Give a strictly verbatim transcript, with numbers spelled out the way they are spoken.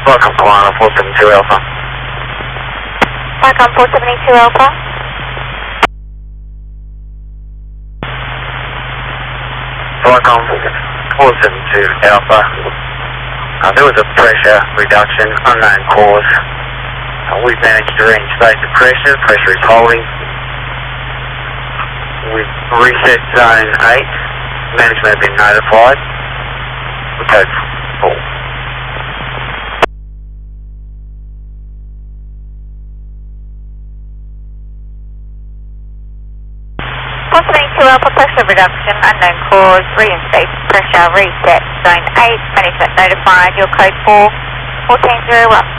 Welcome, Koala four seven two Alpha. Welcome, four seven two Alpha. Welcome, four seven two Alpha. Uh, there was a pressure reduction, unknown cause. Uh, we've managed to reinstate the pressure. Pressure is holding. We've reset zone eight. Management have been notified. We'll go full. four seven two Alpha, pressure reduction, unknown cause, reinstate pressure, reset zone eight, management notified, your code four, fourteen zero one.